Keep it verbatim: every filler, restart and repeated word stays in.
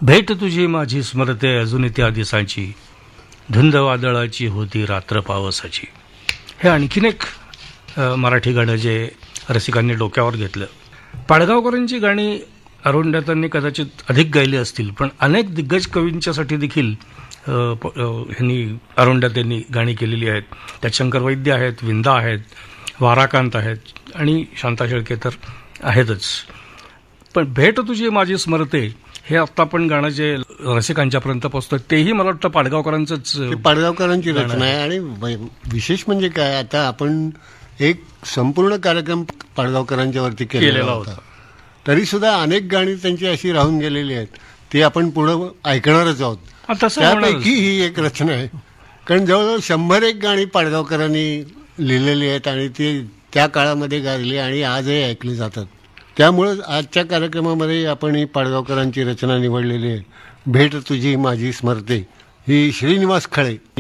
भेट तुझी माझी स्मरते अजून त्या दिसाची, धुंद वादळाची होती रात्र पावसाची. हे आणखीन एक अ, मराठी गाणं जे रसिकांनी डोक्यावर घेतलं. पाडगावकरांची गाणी अरुंधतांनी कदाचित अधिक गायली असतील, पण अनेक दिग्गज कवींच्यासाठी देखील अ, प- अ, ह्यांनी अरुंधतांनी गाणी केलेली आहेत. त्यात शंकर वैद्य आहेत, विंदा आहेत, वाराकांत आहेत आणि शांता शेळके तर आहेतच. पण भेट तुझी माझी स्मरते हे आत्ता आपण गाणं जे रसिकांच्यापर्यंत पोहोचतं तेही मला वाटतं पाडगावकरांचंच ते पाडगावकरांची रचना आहे. आणि व- विशेष म्हणजे काय, आता आपण एक संपूर्ण कार्यक्रम पाडगावकरांच्या वरती केलेला केलेला होता, होता. तरी सुद्धा अनेक गाणी त्यांची अशी राहून गेलेली आहेत, ती आपण पुढं ऐकणारच आहोत. हा, तसं त्यापैकी होणारच. ही एक रचना आहे. कारण जवळजवळ शंभर एक गाणी पाडगावकरांनी लिहिलेली आहेत आणि ती त्या काळामध्ये गायली आणि आजही ऐकली जातात. त्यामुळं आजच्या कार्यक्रमामध्ये आपण ही पाडगावकरांची रचना निवडलेली आहे. भेट तुझी माझी स्मरते, ही श्रीनिवास खळे